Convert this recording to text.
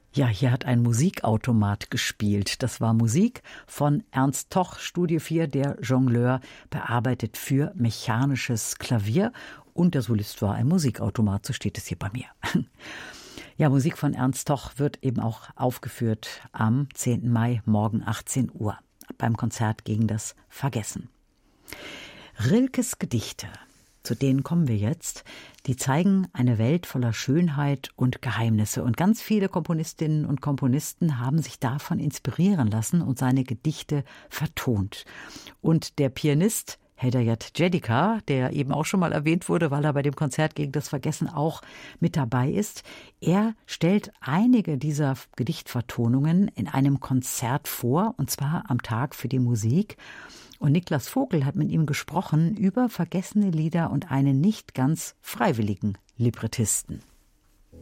Ja, hier hat ein Musikautomat gespielt. Das war Musik von Ernst Toch, Studie 4, der Jongleur, bearbeitet für mechanisches Klavier. Und der Solist war ein Musikautomat, so steht es hier bei mir. Ja, Musik von Ernst Toch wird eben auch aufgeführt am 10. Mai, morgen 18 Uhr, beim Konzert gegen das Vergessen. Rilkes Gedichte, zu denen kommen wir jetzt, die zeigen eine Welt voller Schönheit und Geheimnisse. Und ganz viele Komponistinnen und Komponisten haben sich davon inspirieren lassen und seine Gedichte vertont. Und der Pianist Hedayat Jedika, der eben auch schon mal erwähnt wurde, weil er bei dem Konzert gegen das Vergessen auch mit dabei ist, er stellt einige dieser Gedichtvertonungen in einem Konzert vor, und zwar am Tag für die Musik. Und Niklas Vogel hat mit ihm gesprochen über vergessene Lieder und einen nicht ganz freiwilligen Librettisten.